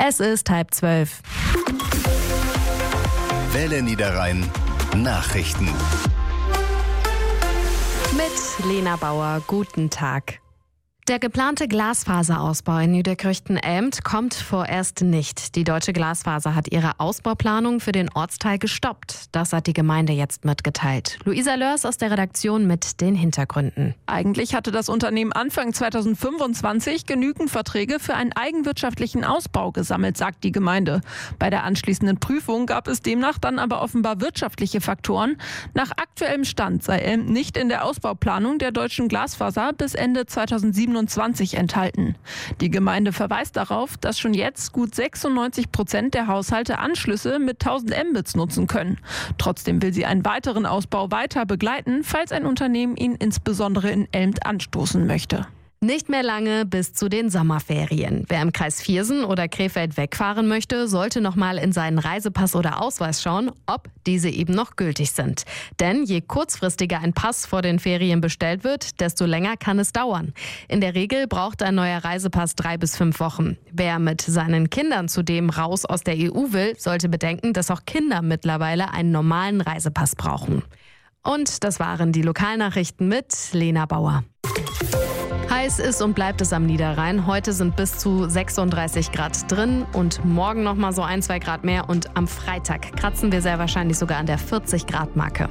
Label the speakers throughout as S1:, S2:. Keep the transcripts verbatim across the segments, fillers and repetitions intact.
S1: Es ist halb zwölf.
S2: Welle Niederrhein Nachrichten.
S1: Mit Lena Bauer, guten Tag. Der geplante Glasfaserausbau in Niederkrüchten-Elmt kommt vorerst nicht. Die Deutsche Glasfaser hat ihre Ausbauplanung für den Ortsteil gestoppt. Das hat die Gemeinde jetzt mitgeteilt. Luisa Lörs aus der Redaktion mit den Hintergründen.
S3: Eigentlich hatte das Unternehmen Anfang zweitausendfünfundzwanzig genügend Verträge für einen eigenwirtschaftlichen Ausbau gesammelt, sagt die Gemeinde. Bei der anschließenden Prüfung gab es demnach dann aber offenbar wirtschaftliche Faktoren. Nach aktuellem Stand sei Elmt nicht in der Ausbauplanung der Deutschen Glasfaser bis Ende zweitausendsiebenundzwanzig enthalten. Die Gemeinde verweist darauf, dass schon jetzt gut sechsundneunzig Prozent der Haushalte Anschlüsse mit tausend Mbits nutzen können. Trotzdem will sie einen weiteren Ausbau weiter begleiten, falls ein Unternehmen ihn insbesondere in Elmt anstoßen möchte.
S1: Nicht mehr lange bis zu den Sommerferien. Wer im Kreis Viersen oder Krefeld wegfahren möchte, sollte noch mal in seinen Reisepass oder Ausweis schauen, ob diese eben noch gültig sind. Denn je kurzfristiger ein Pass vor den Ferien bestellt wird, desto länger kann es dauern. In der Regel braucht ein neuer Reisepass drei bis fünf Wochen. Wer mit seinen Kindern zudem raus aus der E U will, sollte bedenken, dass auch Kinder mittlerweile einen normalen Reisepass brauchen. Und das waren die Lokalnachrichten mit Lena Bauer. Heiß ist und bleibt es am Niederrhein. Heute sind bis zu sechsunddreißig Grad drin und morgen noch mal so ein, zwei Grad mehr. Und am Freitag kratzen wir sehr wahrscheinlich sogar an der vierzig Grad Marke.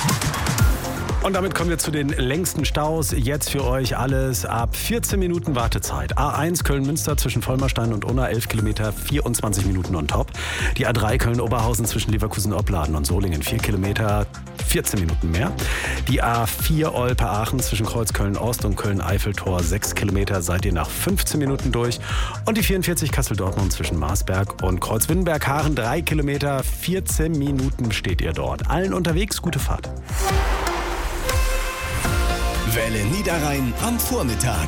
S4: Und damit kommen wir zu den längsten Staus. Jetzt für euch alles ab vierzehn Minuten Wartezeit. A eins Köln-Münster zwischen Vollmerstein und Unna, elf Kilometer, vierundzwanzig Minuten on top. Die A drei Köln-Oberhausen zwischen Leverkusen-Opladen und Solingen, vier Kilometer, vierzehn Minuten mehr. Die A vier Olpe-Aachen zwischen Kreuzköln-Ost und Köln-Eiffeltor, sechs Kilometer, seid ihr nach fünfzehn Minuten durch. Und die vierundvierzig Kassel-Dortmund zwischen Marsberg und Kreuzwindenberg-Haaren, drei Kilometer, vierzehn Minuten steht ihr dort. Allen unterwegs, gute Fahrt.
S2: Welle Niederrhein am Vormittag.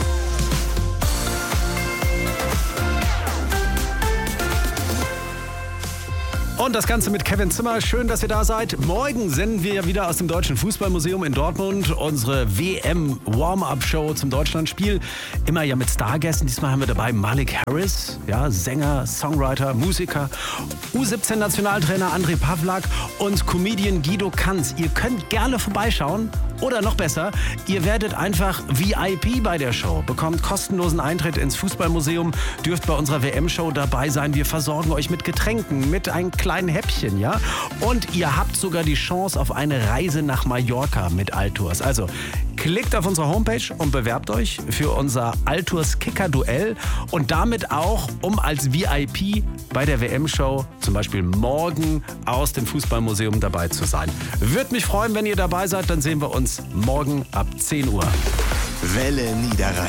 S4: Und das Ganze mit Kevin Zimmer. Schön, dass ihr da seid. Morgen senden wir wieder aus dem Deutschen Fußballmuseum in Dortmund unsere W M-Warm-Up-Show zum Deutschlandspiel. Immer ja mit Stargästen. Diesmal haben wir dabei Malik Harris, ja, Sänger, Songwriter, Musiker, U siebzehn Nationaltrainer André Pavlak und Comedian Guido Kanz. Ihr könnt gerne vorbeischauen. Oder noch besser, ihr werdet einfach V I P bei der Show, bekommt kostenlosen Eintritt ins Fußballmuseum, dürft bei unserer W M-Show dabei sein. Wir versorgen euch mit Getränken, mit einem kleinen Häppchen, ja? Und ihr habt sogar die Chance auf eine Reise nach Mallorca mit Altours. Also klickt auf unsere Homepage und bewerbt euch für unser Altours-Kicker-Duell und damit auch, um als V I P bei der W M-Show zum Beispiel morgen aus dem Fußballmuseum dabei zu sein. Würde mich freuen, wenn ihr dabei seid, dann sehen wir uns morgen ab zehn Uhr.
S2: Welle Niederrhein.